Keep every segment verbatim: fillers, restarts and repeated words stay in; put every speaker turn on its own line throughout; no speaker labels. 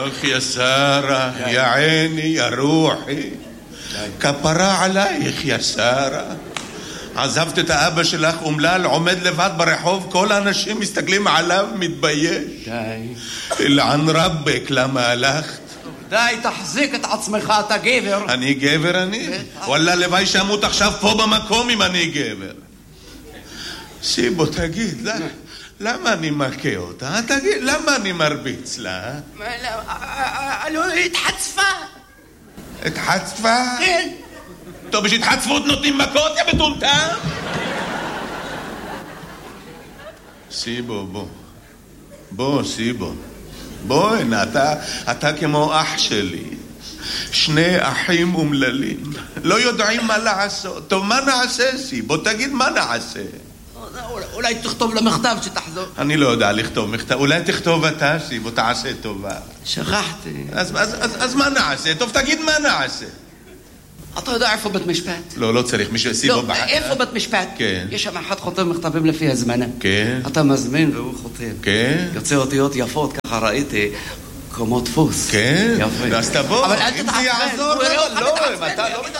אך יא שרה, יא עיני, יא רוחי, כפרה עלייך יא שרה. עזבת את האבא שלך אומלל, עומד לבד ברחוב, כל האנשים מסתכלים עליו, מתבייש. די. אלען רבק, למה הלכת?
די, תחזיק את עצמך, אתה גבר.
אני גבר אני? וואלה, לוואי שמות עכשיו פה במקום אם אני גבר. סיבו, תגיד, למה אני מכה אותה? תגיד, למה אני מרביץ לה?
לא, התחצפה.
התחצפה?
כן.
טוב, בשהתחצפות נותנים מכות, יא מטומטם? סיבו, בוא. בוא, סיבו. בוא, הנה, אתה, אתה כמו אח שלי. שני אחים אומללים. לא יודעים מה לעשות. טוב, מה נעשה, סיבו? תגיד, מה נעשה?
אולי תכתוב לו מכתב שתחזור.
אני לא יודע לכתוב מכתב. אולי תכתוב אתה, סיבו, תעשה טובה.
שכחתי.
אז, אז, אז, אז מה נעשה? טוב, תגיד מה נעשה.
אתה יודע איפה בית משפט?
לא, לא צריך, מישהו סיבו
לא,
בחר.
איפה בית משפט?
כן.
יש שם אחד חותם מכתבים לפי הזמנה.
כן.
אתה מזמין והוא חותם.
כן.
יוצא אותיות יפות, ככה ראיתי, כמו דפוס.
כן.
יפה.
אז תבוא.
אבל אל תתעצבן.
אם זה יעזור, לא, לא,
אם
אתה לא...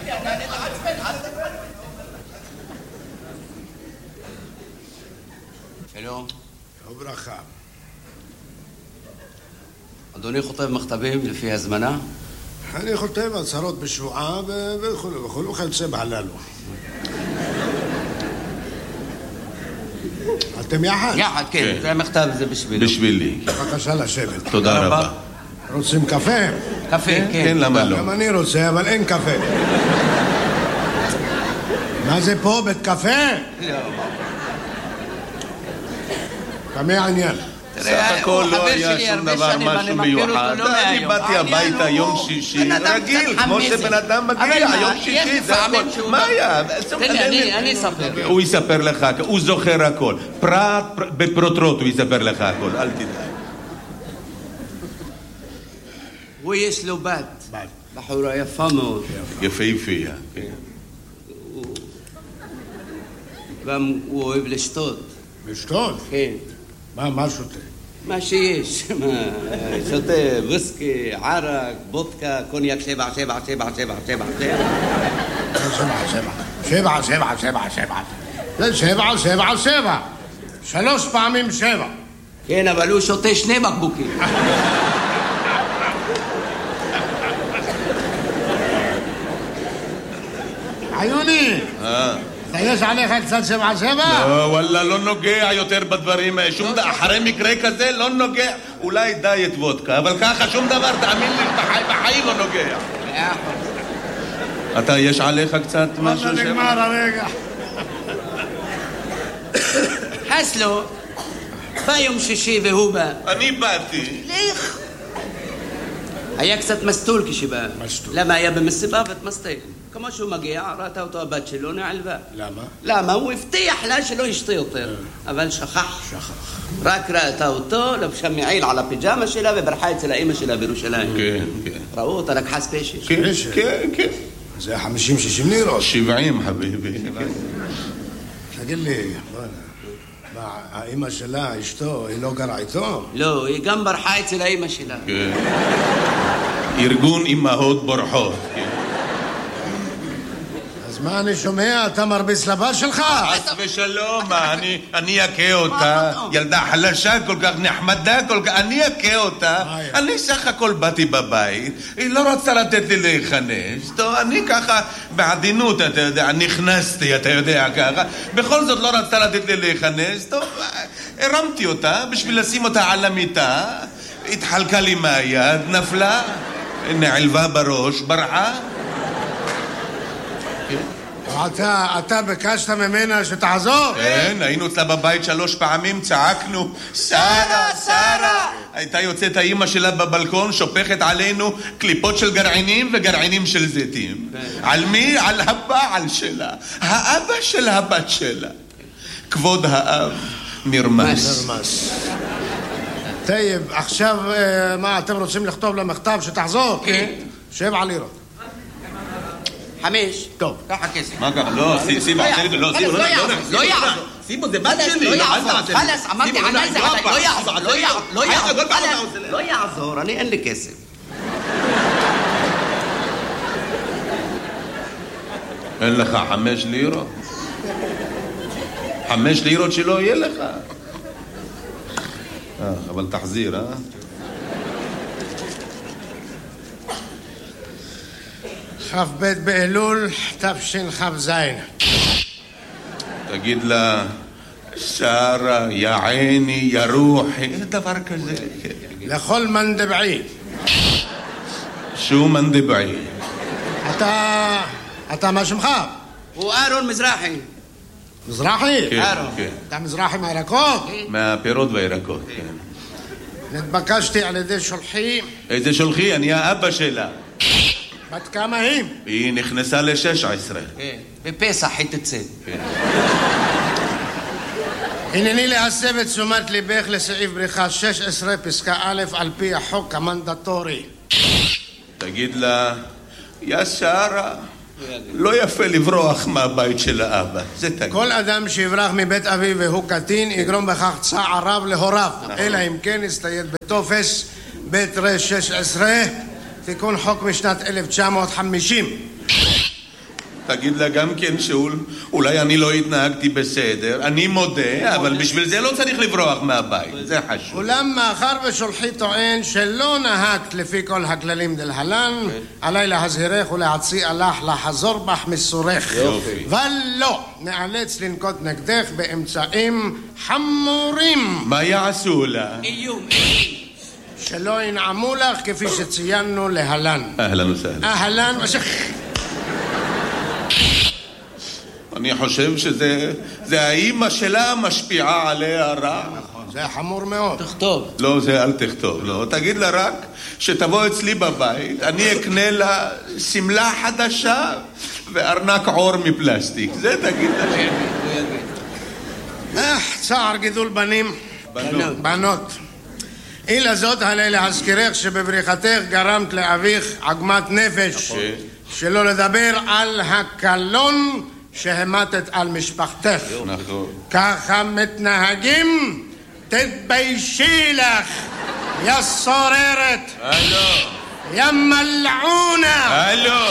שלום.
לא ברכה.
אדוני חותם מכתבים לפי הזמנה?
אני חותם הצהרות בשבועה וכו' וכו' וכיוצא בהללו. אתם יחד?
יחד, כן. זה המכתב, זה בשבילי.
בשבילי.
בבקשה לשבת.
תודה רבה.
רוצים קפה?
קפה, כן.
כן, למה לא?
גם אני רוצה, אבל אין קפה. מה זה פה? בית קפה?
לא.
כמה העניין?
סך הכל לא היה שום דבר משהו מיוחד. אני באתי הביתה יום שישי, רגיל, כמו שבן אדם מגיע, יום שישי, זה הכל. מה היה?
אני אספר.
הוא יספר לך, הוא זוכר הכל. פרט בפרוטרוט הוא יספר לך הכל, אל תדע.
הוא יש לו בת. בת. בחורה יפה מאוד.
יפהפייה.
גם הוא אוהב לשתות.
לשתות?
כן.
מה, מה שותה?
מה שיש, שותה וויסקי, ערק, בודקה, קוניאק שבע, שבע, שבע, שבע, שבע, שבע.
שבע, שבע, שבע, שבע, שבע. זה שבע, שבע, שבע. שלוש פעמים שבע.
כן, אבל הוא שותה שני בקבוקים.
עיוני!
אה.
יש עליך קצת שבע שבע?
לא, וואלה, לא נוגע יותר בדברים. שום דבר, אחרי מקרה כזה לא נוגע. אולי דיאט וודקה, אבל ככה שום דבר, תאמין לי, בחיים לא נוגע. אתה, יש עליך קצת משהו שבע?
נגמר הרגע.
חסלו, בא יום שישי והוא בא.
אני באתי.
לך. היה קצת מסטול כשבא.
מסטול.
למה היה במסיבה ותמסטל? כמו שהוא מגיע, ראתה אותו הבת שלו, נעלבה.
למה?
למה? הוא הבטיח לה שלא ישתה יותר. אבל שכח.
שכח.
רק ראתה אותו, לבשה מעיל על הפיג'מה שלה וברחה אצל האמא שלה בירושלים.
כן, כן.
ראו אותה, לקחה ספיישל.
כן, כן, כן.
זה חמישים שישים לירות.
שבעים, חביבי.
תגיד לי, מה, האמא שלה, אשתו, היא לא גרה איתו?
לא, היא גם ברחה אצל האמא שלה.
כן. ארגון אמהות בורחות, כן.
אז מה אני שומע? אתה מרביץ לבת שלך?
חס ושלום, אני אכה אותה. ילדה חלשה כל כך, נחמדה כל כך, אני אכה אותה. אני סך הכל באתי בבית, היא לא רצה לתת לי להיכנס. טוב, אני ככה בעדינות, אתה יודע, נכנסתי, אתה יודע ככה. בכל זאת לא רצה לתת לי להיכנס. טוב, הרמתי אותה בשביל לשים אותה על המיטה. התחלקה לי מהיד, נפלה, נעלבה בראש, ברחה.
אתה, אתה ביקשת ממנה שתעזור?
כן, היינו אצלה בבית שלוש פעמים, צעקנו, שרה, שרה! הייתה יוצאת האמא שלה בבלקון, שופכת עלינו קליפות של גרעינים וגרעינים של זיתים. על מי? על הבעל שלה, האבא של הבת שלה. כבוד האב נרמס.
נרמס. טייב, עכשיו מה, אתם רוצים לכתוב למכתב שתחזור?
כן.
שבע לירות.
חמש.
טוב.
ככה כסף.
מה ככה? לא, סיבה, לא,
לא יעזור.
סיבו, זה בת שלי.
לא יעזור, חלס, אמרתי ענה זה עליי, לא יעזור, לא יעזור, לא יעזור, לא יעזור, אני אין לי כסף.
אין לך חמש לירות? חמש לירות שלא יהיה לך. אה, אבל תחזיר, אה?
כ"ב באלול תשכ"ז.
תגיד לה, שרה, יא עיני, יא רוחי, דבר כזה.
לכל מנדבעי.
שו מנדבעי?
אתה... אתה מה שמך?
הוא אהרון מזרחי.
מזרחי?
כן,
אהרון.
כן.
אתה מזרחי מהירקות?
מהפירות והירקות, כן.
נתבקשתי על ידי שולחי.
איזה שולחי? אני האבא שלה.
בת כמה היא?
היא נכנסה ל-שש עשרה.
כן, בפסח היא תצא.
הנני להסב את תשומת ליבך לסעיף בריכה שש עשרה פסקה א' על פי החוק המנדטורי.
תגיד לה, יא שרה, לא יפה לברוח מהבית של האבא. זה תגיד.
כל אדם שיברח מבית אביו והוא קטין יגרום בכך צער רב להוריו, אלא אם כן יסתייד בטופס בית ר' שש עשרה, תיקון חוק משנת אלף תשע מאות חמישים.
תגיד לה גם כן שאולי אני לא התנהגתי בסדר, אני מודה, אבל בשביל זה לא צריך לברוח מהבית, זה חשוב.
אולם מאחר ושולחי טוען שלא נהגת לפי כל הכללים דלהלן, עליי להזהירך ולהציע לך לחזור בך מסורך.
יופי.
ולא, נאלץ לנקוט נגדך באמצעים חמורים.
מה יעשו לה?
איום.
שלא ינעמו לך כפי שציינו להלן.
אהלן וסהלן.
אהלן ושך.
אני חושב שזה זה האימא שלה משפיעה עליה רע.
זה חמור מאוד.
תכתוב.
לא, זה אל תכתוב, לא. תגיד לה רק שתבוא אצלי בבית, אני אקנה לה סמלה חדשה וארנק עור מפלסטיק. זה תגיד לה.
אה, צער גידול בנים.
בנות.
בנות. אילה זאת עלי להזכירך שבבריחתך גרמת לאביך עגמת נפש. שלא לדבר על הקלון שהמתת על משפחתך.
נכון.
ככה מתנהגים? תתביישי לך, יא סוררת.
הלו.
יא מלעונה.
הלו.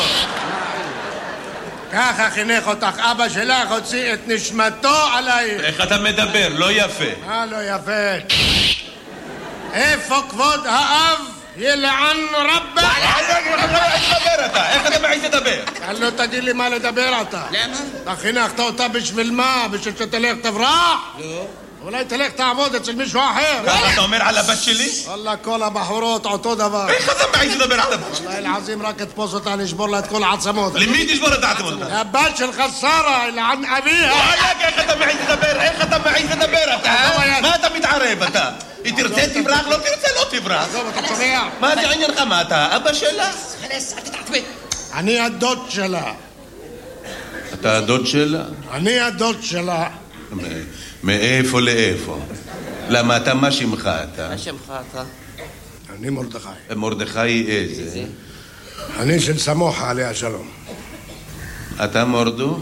ככה חינך אותך אבא שלך, הוציא את נשמתו עלייך.
איך אתה מדבר? לא יפה.
מה לא יפה? איפה כבוד האב? ילען רבך.
איך תדבר אתה? איך אתה מעיז לדבר?
לא תגיד לי מה לדבר אתה.
למה?
אתה חינכת אותה בשביל מה? בשביל שתלך תברח?
לא.
אולי תלך תעבוד אצל מישהו אחר.
ככה אתה אומר על הבת שלי?
וואלה, כל הבחורות אותו דבר.
איך אתה מעיז לדבר על הבת שלי?
וואלה, אלעזים רק תתפוס אותה, נשבור לה את כל העצמות.
למי תשבור את העצמות?
הבת שלך שרה, אלען אביה.
וואלק, איך אתה מעיז לדבר? איך אתה מעיז לדבר אתה? מה אתה מתערב אתה? היא תרצה תברח, לא תרצה לא תברח.
עזוב, אתה שומע?
מה זה עניינך? מה אתה? אבא שלה?
חלס, אל תתעצבן.
אני הדוד שלה.
אתה הדוד שלה?
אני הדוד שלה.
מאיפה לאיפה? למה אתה, מה שמך אתה?
מה שמך אתה?
אני מרדכי.
מרדכי איזה?
אני של סמוחה עליה שלום.
אתה מורדוך?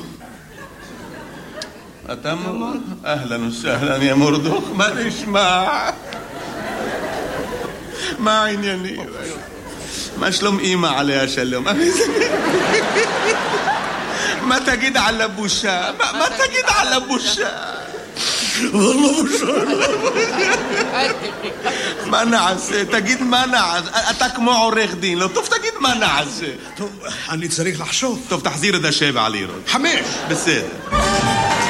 אתה מורדוך? אהלן וסהלן יא מורדוך, מה נשמע? מה העניינים? מה שלום אמא עליה שלום? מה תגיד על הבושה? מה תגיד על הבושה? والله בושה. מה נעשה? תגיד מה נעשה? אתה כמו עורך דין, לא טוב תגיד מה נעשה.
טוב, אני צריך לחשוב.
טוב, תחזיר את השבע לירות.
חמש.
בסדר.